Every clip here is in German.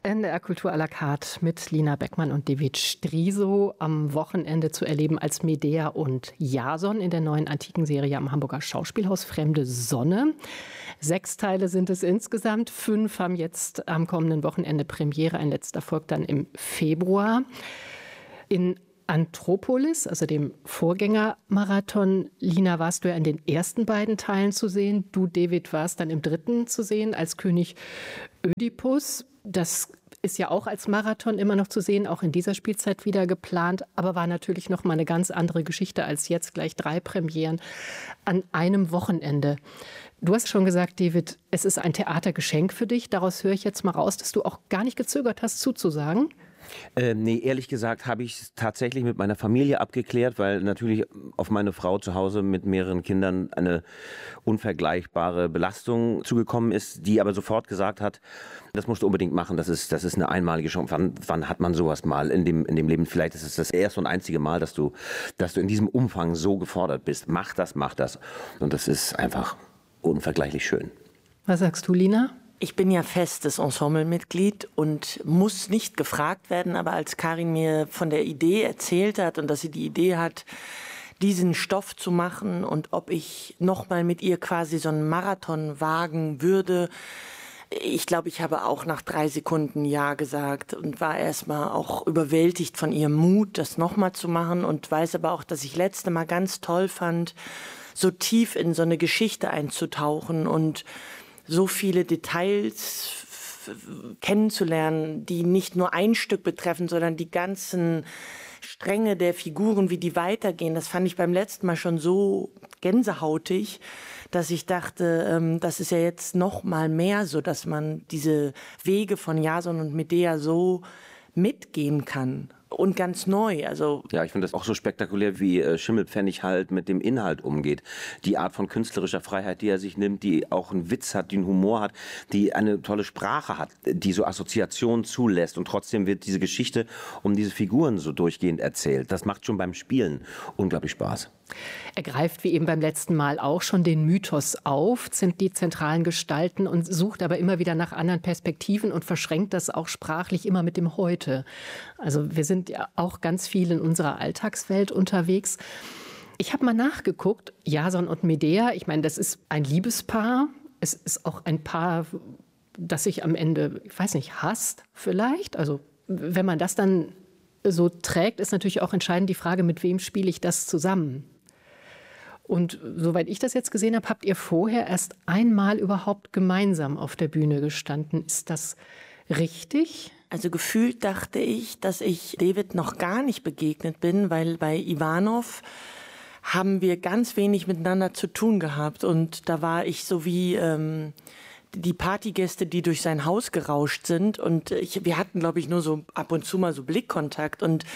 NDR Kultur à la carte mit Lina Beckmann und David Striso am Wochenende zu erleben als Medea und Jason in der neuen antiken Serie am Hamburger Schauspielhaus Fremde Sonne. 6 Teile sind es insgesamt. 5 haben jetzt am kommenden Wochenende Premiere. Ein letzter folgt dann im Februar. In Anthropolis, also dem Vorgängermarathon, Lina, warst du ja in den ersten beiden Teilen zu sehen. Du, David, warst dann im dritten zu sehen als König Ödipus. Das ist ja auch als Marathon immer noch zu sehen, auch in dieser Spielzeit wieder geplant, aber war natürlich noch mal eine ganz andere Geschichte als jetzt gleich 3 Premieren an einem Wochenende. Du hast schon gesagt, David, es ist ein Theatergeschenk für dich. Daraus höre ich jetzt mal raus, dass du auch gar nicht gezögert hast, zuzusagen. Nee, ehrlich gesagt habe ich es tatsächlich mit meiner Familie abgeklärt, weil natürlich auf meine Frau zu Hause mit mehreren Kindern eine unvergleichbare Belastung zugekommen ist, die aber sofort gesagt hat, das musst du unbedingt machen, das ist eine einmalige Chance. Wann hat man sowas mal in dem Leben? Vielleicht ist es das erste und einzige Mal, dass du in diesem Umfang so gefordert bist. Mach das. Und das ist einfach unvergleichlich schön. Was sagst du, Lina? Ich bin ja festes Ensemblemitglied und muss nicht gefragt werden, aber als Karin mir von der Idee erzählt hat und dass sie die Idee hat, diesen Stoff zu machen und ob ich nochmal mit ihr quasi so einen Marathon wagen würde, ich glaube, ich habe auch nach 3 Sekunden Ja gesagt und war erstmal auch überwältigt von ihrem Mut, das nochmal zu machen und weiß aber auch, dass ich letzte Mal ganz toll fand, so tief in so eine Geschichte einzutauchen und so viele Details kennenzulernen, die nicht nur ein Stück betreffen, sondern die ganzen Stränge der Figuren, wie die weitergehen. Das fand ich beim letzten Mal schon so gänsehautig, dass ich dachte, das ist ja jetzt noch mal mehr so, dass man diese Wege von Jason und Medea so mitgehen kann. Und ganz neu. Also ja, ich finde das auch so spektakulär, wie Schimmelpfennig halt mit dem Inhalt umgeht. Die Art von künstlerischer Freiheit, die er sich nimmt, die auch einen Witz hat, die einen Humor hat, die eine tolle Sprache hat, die so Assoziationen zulässt. Und trotzdem wird diese Geschichte um diese Figuren so durchgehend erzählt. Das macht schon beim Spielen unglaublich Spaß. Er greift wie eben beim letzten Mal auch schon den Mythos auf, sind die zentralen Gestalten und sucht aber immer wieder nach anderen Perspektiven und verschränkt das auch sprachlich immer mit dem Heute. Also wir sind ja auch ganz viel in unserer Alltagswelt unterwegs. Ich habe mal nachgeguckt, Jason und Medea, ich meine, das ist ein Liebespaar. Es ist auch ein Paar, das sich am Ende, ich weiß nicht, hasst vielleicht. Also wenn man das dann so trägt, ist natürlich auch entscheidend die Frage, mit wem spiele ich das zusammen? Und soweit ich das jetzt gesehen habe, habt ihr vorher erst einmal überhaupt gemeinsam auf der Bühne gestanden. Ist das richtig? Also gefühlt dachte ich, dass ich David noch gar nicht begegnet bin, weil bei Ivanov haben wir ganz wenig miteinander zu tun gehabt. Und da war ich so wie die Partygäste, die durch sein Haus gerauscht sind. Und wir hatten, glaube ich, nur so ab und zu mal so Blickkontakt. Und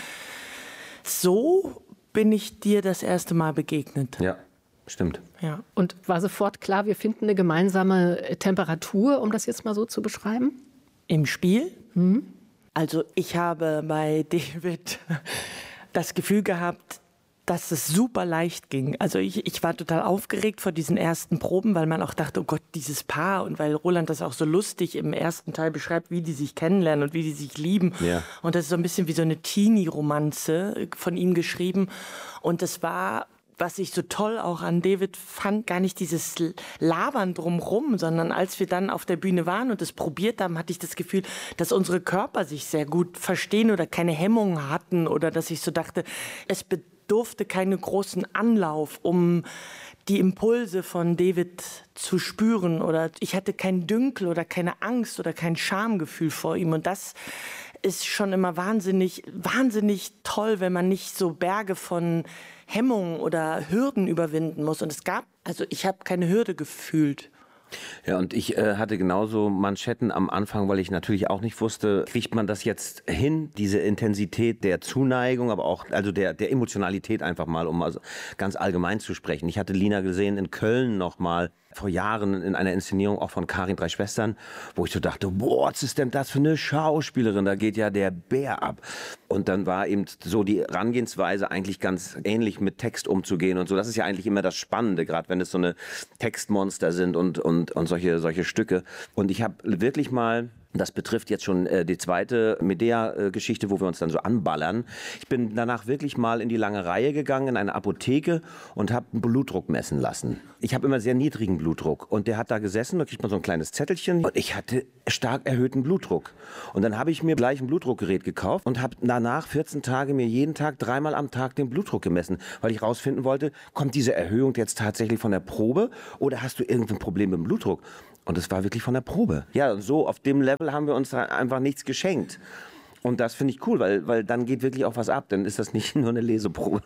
so bin ich dir das erste Mal begegnet. Ja, stimmt. Ja. Und war sofort klar, wir finden eine gemeinsame Temperatur, um das jetzt mal so zu beschreiben? Im Spiel? Also ich habe bei David das Gefühl gehabt, dass es super leicht ging. Also ich war total aufgeregt vor diesen ersten Proben, weil man auch dachte, oh Gott, dieses Paar. Und weil Roland das auch so lustig im ersten Teil beschreibt, wie die sich kennenlernen und wie die sich lieben. Ja. Und das ist so ein bisschen wie so eine Teenie-Romanze von ihm geschrieben. Und das war, was ich so toll auch an David fand, gar nicht dieses Labern drumrum, sondern als wir dann auf der Bühne waren und es probiert haben, hatte ich das Gefühl, dass unsere Körper sich sehr gut verstehen oder keine Hemmungen hatten oder dass ich so dachte, es bedurfte keinen großen Anlauf, um die Impulse von David zu spüren oder ich hatte kein Dünkel oder keine Angst oder kein Schamgefühl vor ihm und das ist schon immer wahnsinnig, wahnsinnig toll, wenn man nicht so Berge von Hemmungen oder Hürden überwinden muss. Und ich habe keine Hürde gefühlt. Ja, und ich hatte genauso Manschetten am Anfang, weil ich natürlich auch nicht wusste, kriegt man das jetzt hin, diese Intensität der Zuneigung, aber auch also der Emotionalität einfach mal, um also ganz allgemein zu sprechen. Ich hatte Lina gesehen in Köln noch mal vor Jahren in einer Inszenierung auch von Karin 3 Schwestern, wo ich so dachte, boah, was ist denn das für eine Schauspielerin, da geht ja der Bär ab. Und dann war eben so die Herangehensweise eigentlich ganz ähnlich mit Text umzugehen und so. Das ist ja eigentlich immer das Spannende, gerade wenn es so eine Textmonster sind und solche Stücke. Und ich habe wirklich mal Das betrifft jetzt schon die zweite Medea-Geschichte, wo wir uns dann so anballern. Ich bin danach wirklich mal in die lange Reihe gegangen, in eine Apotheke und habe einen Blutdruck messen lassen. Ich habe immer sehr niedrigen Blutdruck und der hat da gesessen, da kriegt man so ein kleines Zettelchen und ich hatte stark erhöhten Blutdruck. Und dann habe ich mir gleich ein Blutdruckgerät gekauft und habe danach 14 Tage mir jeden Tag 3-mal am Tag den Blutdruck gemessen, weil ich rausfinden wollte, kommt diese Erhöhung jetzt tatsächlich von der Probe oder hast du irgendein Problem mit dem Blutdruck? Und es war wirklich von der Probe. Ja, und so auf dem Level haben wir uns einfach nichts geschenkt. Und das finde ich cool, weil dann geht wirklich auch was ab. Dann ist das nicht nur eine Leseprobe.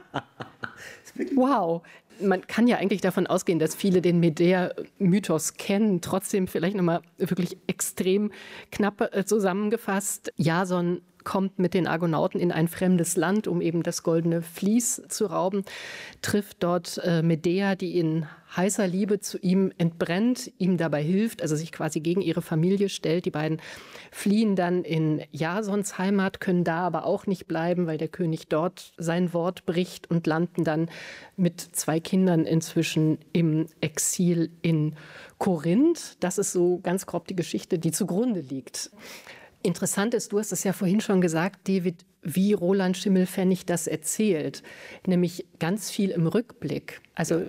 Wow. Man kann ja eigentlich davon ausgehen, dass viele den Medea-Mythos kennen. Trotzdem vielleicht nochmal wirklich extrem knapp zusammengefasst. Jason kommt mit den Argonauten in ein fremdes Land, um eben das goldene Vlies zu rauben, trifft dort Medea, die in heißer Liebe zu ihm entbrennt, ihm dabei hilft, also sich quasi gegen ihre Familie stellt. Die beiden fliehen dann in Jasons Heimat, können da aber auch nicht bleiben, weil der König dort sein Wort bricht und landen dann mit 2 Kindern inzwischen im Exil in Korinth. Das ist so ganz grob die Geschichte, die zugrunde liegt. Interessant ist, du hast es ja vorhin schon gesagt, David, wie Roland Schimmelpfennig das erzählt, nämlich ganz viel im Rückblick. Also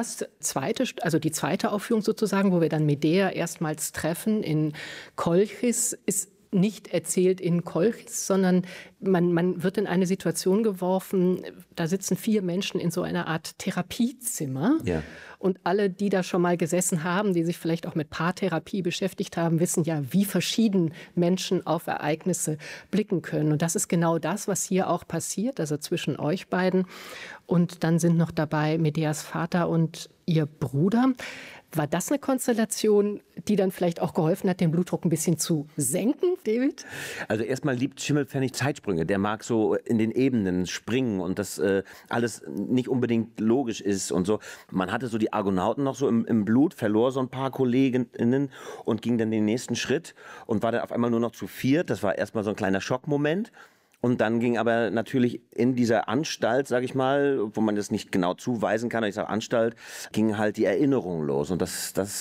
die zweite Aufführung sozusagen, wo wir dann Medea erstmals treffen in Kolchis, ist nicht erzählt in Kolchis, sondern man wird in eine Situation geworfen, da sitzen 4 Menschen in so einer Art Therapiezimmer. Ja. Und alle, die da schon mal gesessen haben, die sich vielleicht auch mit Paartherapie beschäftigt haben, wissen ja, wie verschieden Menschen auf Ereignisse blicken können. Und das ist genau das, was hier auch passiert, also zwischen euch beiden. Und dann sind noch dabei Medeas Vater und ihr Bruder. War das eine Konstellation, die dann vielleicht auch geholfen hat, den Blutdruck ein bisschen zu senken, David? Also erstmal liebt Schimmelpfennig Zeitsprünge. Der mag so in den Ebenen springen und das alles nicht unbedingt logisch ist und so. Man hatte so die Argonauten noch so im Blut, verlor so ein paar Kolleginnen und ging dann den nächsten Schritt und war dann auf einmal nur noch zu 4. Das war erstmal so ein kleiner Schockmoment. Und dann ging aber natürlich in dieser Anstalt, sage ich mal, wo man das nicht genau zuweisen kann, ich sage Anstalt, ging halt die Erinnerung los. Und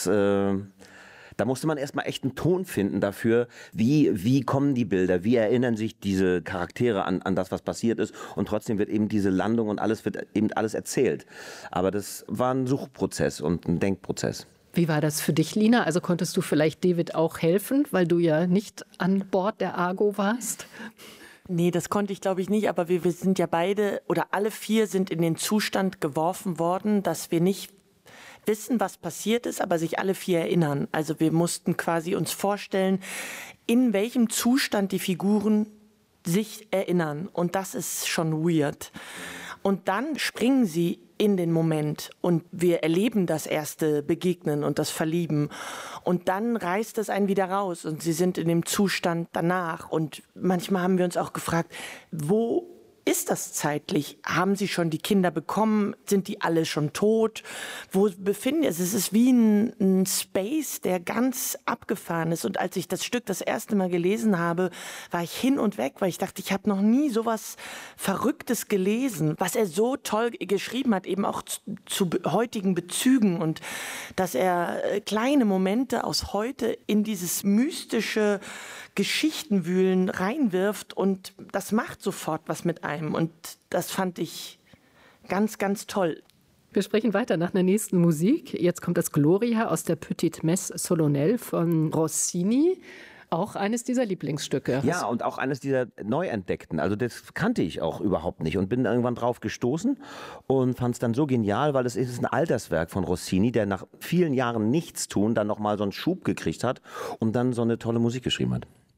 da musste man erstmal echt einen Ton finden dafür, wie kommen die Bilder, wie erinnern sich diese Charaktere an das, was passiert ist. Und trotzdem wird eben diese Landung und wird eben alles erzählt. Aber das war ein Suchprozess und ein Denkprozess. Wie war das für dich, Lina? Also konntest du vielleicht David auch helfen, weil du ja nicht an Bord der Argo warst? Nee, das konnte ich, glaube ich, nicht. Aber wir sind ja beide oder alle 4 sind in den Zustand geworfen worden, dass wir nicht wissen, was passiert ist, aber sich alle 4 erinnern. Also wir mussten quasi uns vorstellen, in welchem Zustand die Figuren sich erinnern. Und das ist schon weird. Und dann springen sie in den Moment und wir erleben das erste Begegnen und das Verlieben. Und dann reißt es einen wieder raus und sie sind in dem Zustand danach. Und manchmal haben wir uns auch gefragt, wo ist das zeitlich? Haben Sie schon die Kinder bekommen? Sind die alle schon tot? Wo befinden Sie? Es ist wie ein Space, der ganz abgefahren ist. Und als ich das Stück das erste Mal gelesen habe, war ich hin und weg, weil ich dachte, ich habe noch nie sowas Verrücktes gelesen, was er so toll geschrieben hat, eben auch zu heutigen Bezügen und dass er kleine Momente aus heute in dieses mystische Geschichtenwühlen reinwirft und das macht sofort was mit einem und das fand ich ganz, ganz toll. Wir sprechen weiter nach der nächsten Musik. Jetzt kommt das Gloria aus der Petite Messe Solennelle von Rossini. Auch eines dieser Lieblingsstücke. Ja, und auch eines dieser Neuentdeckten. Also das kannte ich auch überhaupt nicht und bin irgendwann drauf gestoßen und fand es dann so genial, weil es ist ein Alterswerk von Rossini, der nach vielen Jahren Nichtstun dann nochmal so einen Schub gekriegt hat und dann so eine tolle Musik geschrieben hat.